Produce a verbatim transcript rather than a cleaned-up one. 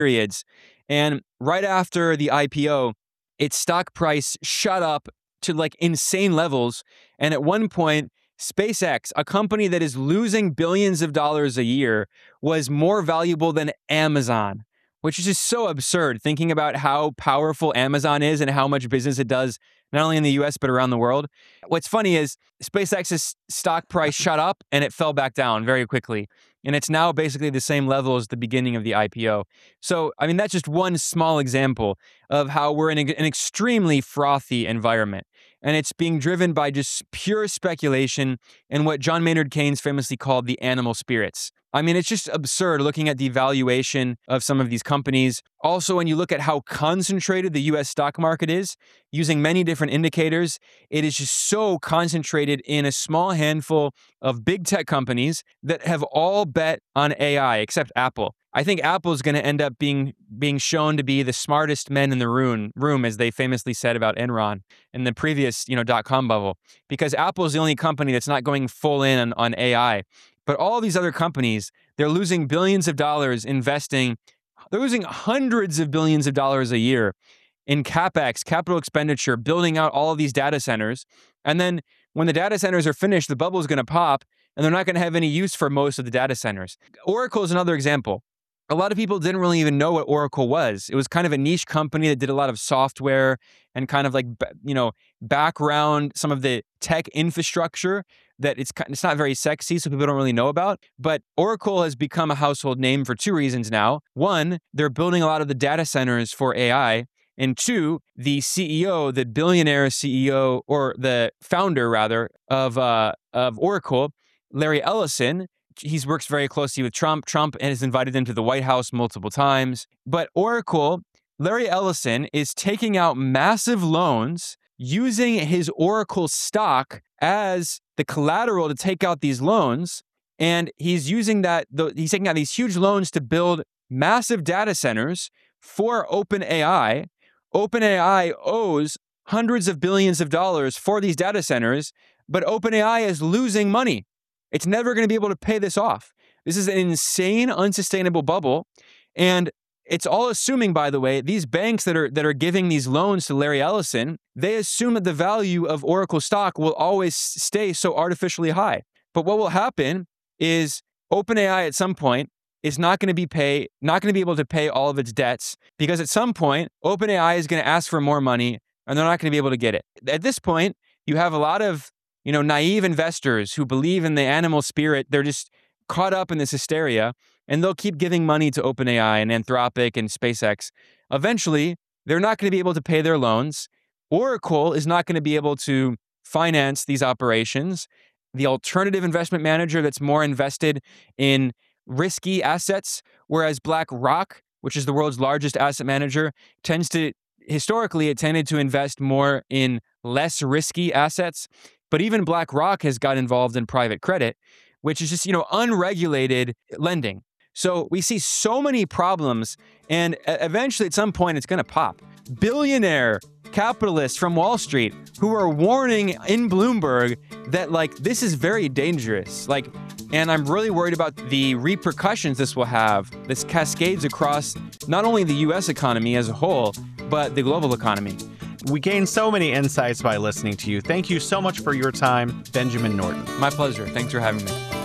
periods. And right after the I P O, its stock price shot up to like insane levels. And at one point, SpaceX, a company that is losing billions of dollars a year, was more valuable than Amazon, which is just so absurd thinking about how powerful Amazon is and how much business it does, not only in the U S, but around the world. What's funny is SpaceX's stock price shot up and it fell back down very quickly. And it's now basically the same level as the beginning of the I P O. So, I mean, that's just one small example of how we're in a, an extremely frothy environment. And it's being driven by just pure speculation and what John Maynard Keynes famously called the animal spirits. I mean, it's just absurd looking at the valuation of some of these companies. Also, when you look at how concentrated the U S stock market is, using many different indicators, it is just so concentrated in a small handful of big tech companies that have all bet on A I, except Apple. I think Apple is going to end up being being shown to be the smartest men in the room, room, as they famously said about Enron in the previous, you know, dot-com bubble, because Apple is the only company that's not going full in on, on A I. But all these other companies, they're losing billions of dollars investing. They're losing hundreds of billions of dollars a year in CapEx, capital expenditure, building out all of these data centers. And then when the data centers are finished, the bubble is going to pop and they're not going to have any use for most of the data centers. Oracle is another example. A lot of people didn't really even know what Oracle was. It was kind of a niche company that did a lot of software and kind of like, you know, background, some of the tech infrastructure that it's it's not very sexy, so people don't really know about. But Oracle has become a household name for two reasons now. One, they're building a lot of the data centers for A I. And two, the C E O, the billionaire C E O, or the founder rather, of uh, of Oracle, Larry Ellison, he works very closely with Trump. Trump has invited him to the White House multiple times. But Oracle, Larry Ellison is taking out massive loans using his Oracle stock as the collateral to take out these loans. And he's using that, he's taking out these huge loans to build massive data centers for OpenAI. OpenAI owes hundreds of billions of dollars for these data centers, but OpenAI is losing money. It's never going to be able to pay this off. This is an insane, unsustainable bubble. And it's all assuming, by the way, these banks that are that are giving these loans to Larry Ellison, they assume that the value of Oracle stock will always stay so artificially high. But what will happen is OpenAI at some point is not going to be pay, not going to be able to pay all of its debts, because at some point, OpenAI is going to ask for more money and they're not going to be able to get it. At this point, you have a lot of you know, naive investors who believe in the animal spirit. They're just caught up in this hysteria, and they'll keep giving money to OpenAI and Anthropic and SpaceX. Eventually, they're not going to be able to pay their loans. Oracle is not going to be able to finance these operations. The alternative investment manager that's more invested in risky assets, whereas BlackRock, which is the world's largest asset manager, tends to, historically, it tended to invest more in less risky assets. But even BlackRock has got involved in private credit, which is just, you know, unregulated lending. So we see so many problems, and eventually at some point it's going to pop. Billionaire capitalists from Wall Street who are warning in Bloomberg that, like, this is very dangerous. Like, and I'm really worried about the repercussions this will have. This cascades across not only the U S economy as a whole, but the global economy. We gained so many insights by listening to you. Thank you so much for your time, Benjamin Norton. My pleasure. Thanks for having me.